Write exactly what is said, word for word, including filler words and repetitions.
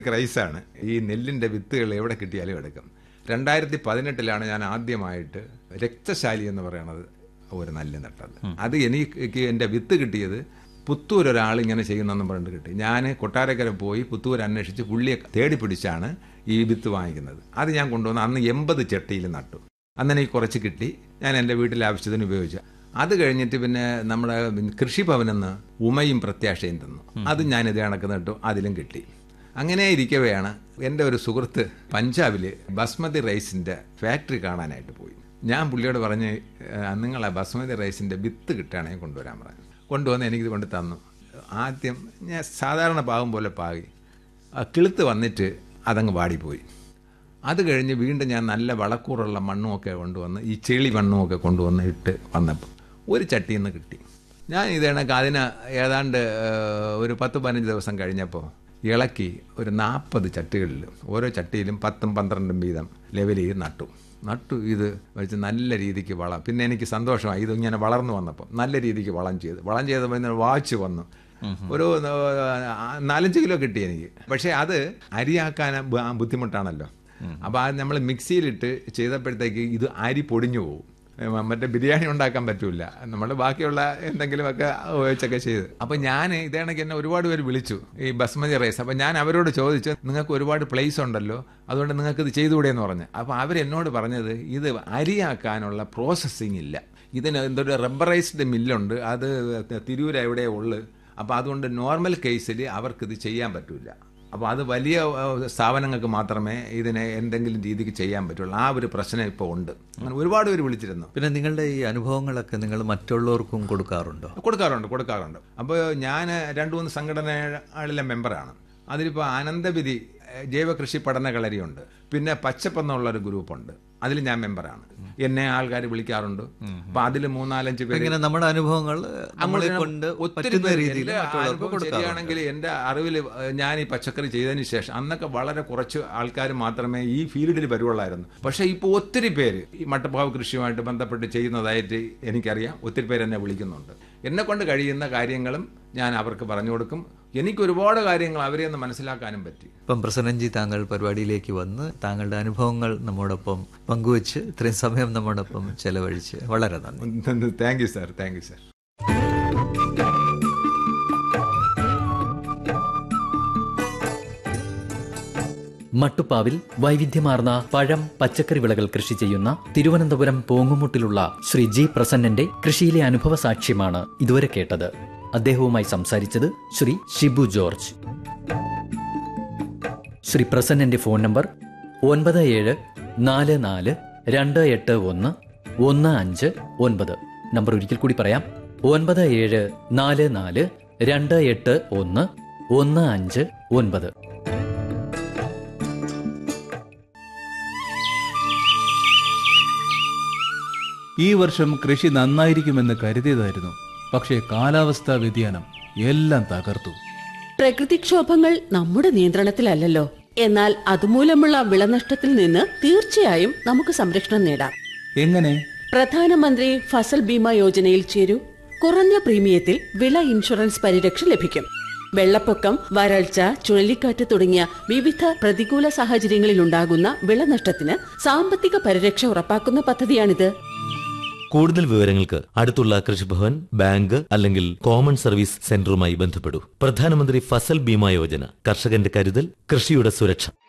ക്രൈസാണ്. ഈ നെല്ലിൻ്റെ വിത്തുകൾ എവിടെ കിട്ടിയാലും എടുക്കും. രണ്ടായിരത്തി പതിനെട്ടിലാണ് ഞാൻ ആദ്യമായിട്ട് രക്തശാലി എന്ന് പറയുന്നത് ഒരു നെല്ല് നട്ടത്. അത് എനിക്ക് എൻ്റെ വിത്ത് കിട്ടിയത് പുത്തൂർ ഒരാൾ ഇങ്ങനെ ചെയ്യുന്നെന്നും പറഞ്ഞിട്ട് കിട്ടി. ഞാൻ കൊട്ടാരക്കര പോയി പുത്തൂർ അന്വേഷിച്ച് പുള്ളിയെ തേടി പിടിച്ചാണ് ഈ വിത്ത് വാങ്ങിക്കുന്നത്. അത് ഞാൻ കൊണ്ടുവന്ന് അന്ന് എൺപത് ചട്ടിയിൽ നട്ടു. അന്ന് എനിക്ക് കുറച്ച് കിട്ടി. ഞാൻ എൻ്റെ വീട്ടിലെ ആവശ്യത്തിന് ഉപയോഗിച്ചു. അത് കഴിഞ്ഞിട്ട് പിന്നെ നമ്മുടെ കൃഷിഭവനെന്ന് ഉമയും പ്രത്യാശയും തന്നു. അത് ഞാൻ ഇത് കണക്ക് നട്ടു, അതിലും കിട്ടി. അങ്ങനെ ഇരിക്കവെയാണ് എൻ്റെ ഒരു സുഹൃത്ത് പഞ്ചാബിൽ ബസ്മതി റൈസിൻ്റെ ഫാക്ടറി കാണാനായിട്ട് പോയി. ഞാൻ പുള്ളിയോട് പറഞ്ഞ് നിങ്ങൾ ആ ബസ്മതി റൈസിൻ്റെ വിത്ത് കിട്ടുകയാണെങ്കിൽ കൊണ്ടുവരാൻ പറഞ്ഞു. കൊണ്ടുവന്ന് എനിക്കിത് കൊണ്ട് തന്നു. ആദ്യം ഞാൻ സാധാരണ പാകും പോലെ പാകി കിളുത്ത് വന്നിട്ട് അതങ്ങ് വാടിപ്പോയി. അത് കഴിഞ്ഞ് വീണ്ടും ഞാൻ നല്ല വളക്കൂറുള്ള മണ്ണുമൊക്കെ കൊണ്ടുവന്ന് ഈ ചെളി മണ്ണുമൊക്കെ കൊണ്ടുവന്ന് ഇട്ട് വന്നപ്പോൾ ഒരു ചട്ടിയിൽ നിന്ന് കിട്ടി. ഞാൻ ഇത് കണക്ക് അതിന് ഏതാണ്ട് ഒരു പത്ത് പതിനഞ്ച് ദിവസം കഴിഞ്ഞപ്പോൾ ഇളക്കി ഒരു നാൽപ്പത് ചട്ടികളിൽ ഓരോ ചട്ടിയിലും പത്തും പന്ത്രണ്ടും വീതം ലെവൽ ചെയ്ത് നട്ടു നട്ടു ഇത് വെച്ച് നല്ല രീതിക്ക് വളം. പിന്നെ എനിക്ക് സന്തോഷമായി ഇത് ഇങ്ങനെ വളർന്നു വന്നപ്പോൾ നല്ല രീതിക്ക് വളം ചെയ്ത് വളം ചെയ്തപ്പോൾ വാച്ച് വന്നു. ഒരു നാലഞ്ച് കിലോ കിട്ടി എനിക്ക്. പക്ഷേ അത് അരിയാക്കാൻ ബുദ്ധിമുട്ടാണല്ലോ. അപ്പോൾ അത് നമ്മൾ മിക്സിയിലിട്ട് ചെയ്തപ്പോഴത്തേക്ക് ഇത് അരി പൊടിഞ്ഞു പോകും. മറ്റേ ബിരിയാണി ഉണ്ടാക്കാൻ പറ്റൂല. നമ്മൾ ബാക്കിയുള്ള എന്തെങ്കിലുമൊക്കെ ഉപയോഗിച്ചൊക്കെ ചെയ്ത്. അപ്പോൾ ഞാൻ ഇതേണക്ക് എന്നെ ഒരുപാട് പേര് വിളിച്ചു ഈ ബസ്മതി റൈസ്. അപ്പോൾ ഞാൻ അവരോട് ചോദിച്ചു, നിങ്ങൾക്ക് ഒരുപാട് പ്ലേസ് ഉണ്ടല്ലോ, അതുകൊണ്ട് നിങ്ങൾക്ക് ഇത് ചെയ്തുകൂടെയെന്ന് പറഞ്ഞു. അപ്പോൾ അവരെന്നോട് പറഞ്ഞത് ഇത് അരിയാക്കാനുള്ള പ്രോസസ്സിങ് ഇല്ല, ഇതിന് എന്തൊരു റബ്ബറൈസ്ഡ് മില്ലുണ്ട്, അത് തിരൂർ എവിടെയേ ഉള്ളു. അപ്പോൾ അതുകൊണ്ട് നോർമൽ കേസിൽ അവർക്കിത് ചെയ്യാൻ പറ്റില്ല. അപ്പോൾ അത് വലിയ സ്ഥാപനങ്ങൾക്ക് മാത്രമേ ഇതിനെ എന്തെങ്കിലും രീതിക്ക് ചെയ്യാൻ പറ്റുള്ളൂ. ആ ഒരു പ്രശ്നം ഇപ്പോൾ ഉണ്ട്. അങ്ങനെ ഒരുപാട് പേര് വിളിച്ചിരുന്നു. പിന്നെ നിങ്ങളുടെ ഈ അനുഭവങ്ങളൊക്കെ നിങ്ങൾ മറ്റുള്ളവർക്കും കൊടുക്കാറുണ്ടോ? കൊടുക്കാറുണ്ട് കൊടുക്കാറുണ്ട് അപ്പോൾ ഞാൻ രണ്ട് മൂന്ന് സംഘടനകളിലെ മെമ്പറാണ്. അതിലിപ്പോൾ ആനന്ദവിധി ജൈവകൃഷി പഠന കളരിയുണ്ട്, പിന്നെ പച്ചപ്പെന്നുള്ളൊരു ഗ്രൂപ്പുണ്ട്, അതിൽ ഞാൻ മെമ്പറാണ്. എന്നെ ആൾക്കാർ വിളിക്കാറുണ്ട്. അപ്പൊ അതിൽ മൂന്നാലഞ്ച് പേര് ഇങ്ങനെ നമ്മുടെ അനുഭവങ്ങൾ ഒത്തിരി പേര് ശരിയാണെങ്കിൽ എൻ്റെ അറിവിൽ ഞാൻ ഈ പച്ചക്കറി ചെയ്തതിന് ശേഷം അന്നൊക്കെ വളരെ കുറച്ച് ആൾക്കാർ മാത്രമേ ഈ ഫീൽഡിൽ വരുവുള്ളായിരുന്നു. പക്ഷേ ഇപ്പോൾ ഒത്തിരി പേര് ഈ മട്ടപ്പാവ് കൃഷിയുമായിട്ട് ബന്ധപ്പെട്ട് ചെയ്യുന്നതായിട്ട് എനിക്കറിയാം. ഒത്തിരി പേര് എന്നെ വിളിക്കുന്നുണ്ട്. എന്നെ കൊണ്ട് കഴിയുന്ന കാര്യങ്ങളും ഞാൻ അവർക്ക് പറഞ്ഞു കൊടുക്കും. എനിക്ക് ഒരുപാട് കാര്യങ്ങൾ അവരെ ഒന്ന് മനസ്സിലാക്കാനും പറ്റി. ഇപ്പം പ്രസന്നൻജി, താങ്കൾ പരിപാടിയിലേക്ക് വന്ന് താങ്കളുടെ അനുഭവങ്ങൾ നമ്മോടൊപ്പം പങ്കുവച്ച് ഇത്രയും സമയം നമ്മോടൊപ്പം ചെലവഴിച്ച് വളരെ നന്ദി. Thank you sir. Thank you sir. മട്ടുപ്പാവിൽ വൈവിധ്യമാർന്ന പഴം പച്ചക്കറി വിളകൾ കൃഷി ചെയ്യുന്ന തിരുവനന്തപുരം പോങ്ങുമുട്ടിലുള്ള ശ്രീ ജി പ്രസന്നന്റെ കൃഷിയിലെ അനുഭവ സാക്ഷ്യമാണ് ഇതുവരെ കേട്ടത്. അദ്ദേഹവുമായി സംസാരിച്ചത് Shri Shibu George. Shri പ്രസന്നന്റെ phone number ഒൻപത് ഏഴ് നാല് നാല് രണ്ട് എട്ട് ഒന്ന് ഒന്ന് അഞ്ച് ഒൻപത്. നമ്പർ ഒരിക്കൽ കൂടി പറയാം, ഒൻപത് ഏഴ് നാല് നാല് രണ്ട് എട്ട് ഒന്ന് ഒന്ന് അഞ്ച് ഒൻപത്. ഈ വർഷം കൃഷി നന്നായിരിക്കുമെന്ന് കരുതിയതായിരുന്നു. പക്ഷേ കാലാവസ്ഥാ വ്യതിയാനം എല്ലാം തകർത്തു. പ്രകൃതിക്ഷോഭങ്ങൾ നമ്മുടെ നിയന്ത്രണത്തിലല്ലല്ലോ. എന്നാൽ അതുമൂലമുള്ള വിളനഷ്ടത്തിൽ നിന്ന് തീർച്ചയായും നമുക്ക് സംരക്ഷണം നേടാം. എങ്ങനെ? പ്രധാനമന്ത്രി ഫസൽ ബീമ യോജനയിൽ ചേരൂ. കുറഞ്ഞ പ്രീമിയത്തിൽ വിള ഇൻഷുറൻസ് പരിരക്ഷ ലഭിക്കും. വെള്ളപ്പൊക്കം, വരൾച്ച, ചുഴലിക്കാറ്റ് തുടങ്ങിയ വിവിധ പ്രതികൂല സാഹചര്യങ്ങളിൽ ഉണ്ടാകുന്ന വിളനഷ്ടത്തിന് സാമ്പത്തിക പരിരക്ഷ ഉറപ്പാക്കുന്ന പദ്ധതിയാണിത്. കൂടുതൽ വിവരങ്ങൾക്ക് അടുത്തുള്ള കൃഷിഭവൻ, ബാങ്ക് അല്ലെങ്കിൽ കോമൺ സർവീസ് സെന്ററുമായി ബന്ധപ്പെടൂ. പ്രധാനമന്ത്രി ഫസൽ ബീമ യോജന, കർഷകന്റെ കരുതൽ, കൃഷിയുടെ സുരക്ഷ.